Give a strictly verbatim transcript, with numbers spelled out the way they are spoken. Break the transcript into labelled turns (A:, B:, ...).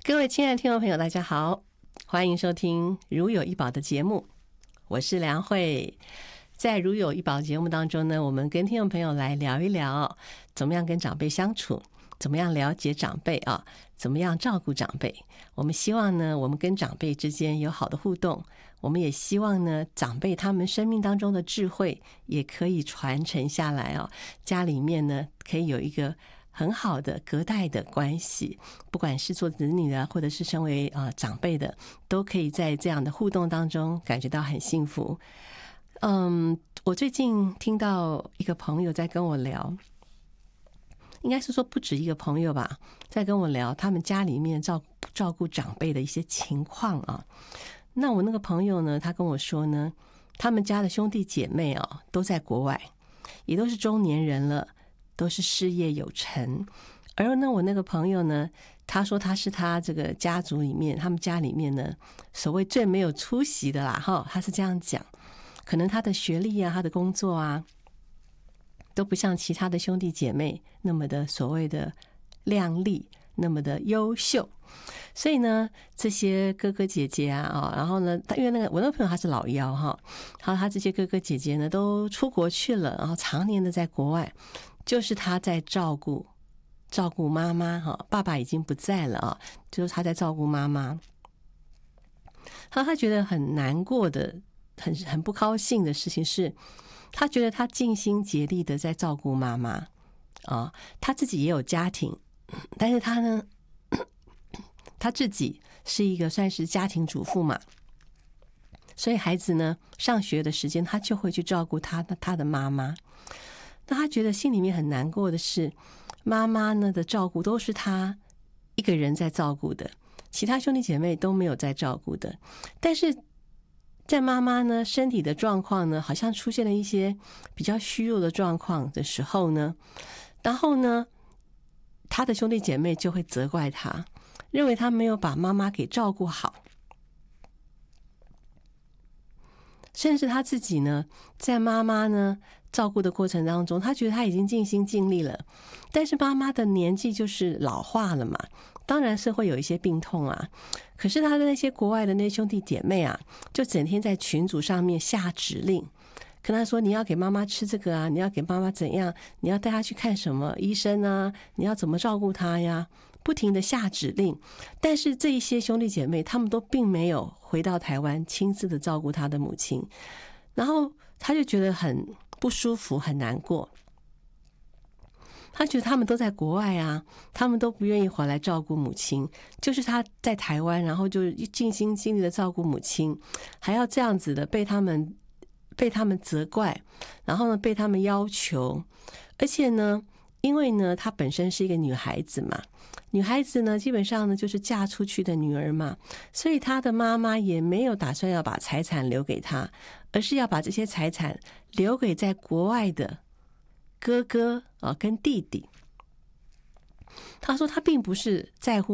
A: 各位亲爱的听众朋友大家好，欢迎收听如有一宝的节目，我是梁慧。在如有一宝节目当中呢，我们跟听众朋友来聊一聊怎么样跟长辈相处，怎么样了解长辈啊，怎么样照顾长辈。我们希望呢，我们跟长辈之间有好的互动，我们也希望呢，长辈他们生命当中的智慧也可以传承下来啊，家里面呢可以有一个很好的隔代的关系，不管是做子女的或者是身为呃长辈的，都可以在这样的互动当中感觉到很幸福。嗯，我最近听到一个朋友在跟我聊，应该是说不止一个朋友吧，在跟我聊他们家里面照照顾长辈的一些情况啊。那我那个朋友呢，他跟我说呢，他们家的兄弟姐妹啊都在国外，也都是中年人了，都是事业有成。而呢，我那个朋友呢，他说他是他这个家族里面，他们家里面呢，所谓最没有出息的啦，哈，他是这样讲。可能他的学历啊，他的工作啊，都不像其他的兄弟姐妹那么的所谓的亮丽，那么的优秀。所以呢，这些哥哥姐姐啊，哦，然后呢，因为那个我那个朋友他是老幺哈，然后他这些哥哥姐姐呢都出国去了，然后常年的在国外，就是他在照顾照顾妈妈哈，爸爸已经不在了啊，就是他在照顾妈妈。他他觉得很难过的。很很不高兴的事情是，他觉得他尽心竭力的在照顾妈妈啊，他自己也有家庭，但是他呢，他自己是一个算是家庭主妇嘛，所以孩子呢上学的时间，他就会去照顾他的他的妈妈。那他觉得心里面很难过的是，妈妈呢的照顾都是他一个人在照顾的，其他兄弟姐妹都没有在照顾的，但是。在妈妈呢身体的状况呢，好像出现了一些比较虚弱的状况的时候呢，然后呢，他的兄弟姐妹就会责怪他，认为他没有把妈妈给照顾好，甚至他自己呢，在妈妈呢照顾的过程当中，他觉得他已经尽心尽力了，但是妈妈的年纪就是老化了嘛，当然是会有一些病痛啊。可是他的那些国外的那些兄弟姐妹啊，就整天在群组上面下指令，跟他说你要给妈妈吃这个啊，你要给妈妈怎样，你要带她去看什么医生啊，你要怎么照顾她呀，不停的下指令。但是这一些兄弟姐妹他们都并没有回到台湾亲自的照顾他的母亲，然后他就觉得很不舒服，很难过。他觉得他们都在国外啊，他们都不愿意回来照顾母亲，就是他在台湾，然后就尽心尽力的照顾母亲，还要这样子的被他们被他们责怪，然后呢被他们要求，而且呢，因为呢她本身是一个女孩子嘛，女孩子呢基本上呢就是嫁出去的女儿嘛，所以她的妈妈也没有打算要把财产留给她，而是要把这些财产留给在国外的哥哥啊跟弟弟。他说他并不是在乎